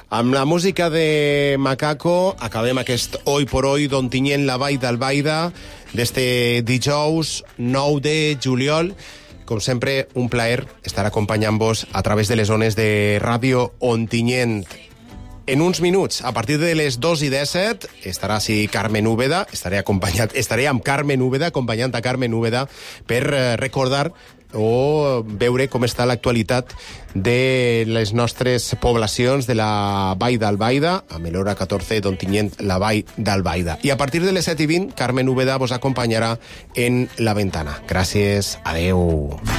Amb la música de Macaco acabem aquest Hoy por Hoy d'Ontinyent la Vall d'Albaida d'este dijous 9 de juliol. Com sempre, un plaer estar acompanyant-vos a través de les ones de Ràdio Ontinyent. En uns minuts, a partir de les 2:17, estarà així Carmen Úbeda, estaré amb Carmen Úbeda, acompanyant a Carmen Úbeda, per recordar o veure com està l'actualitat de les nostres poblacions de la Vall d'Albaida, amb l'hora 14 d'Ontinyent la Vall d'Albaida. I a partir de les 7:20, Carmen Úbeda vos acompanyarà en La Ventana. Gràcies, adeu.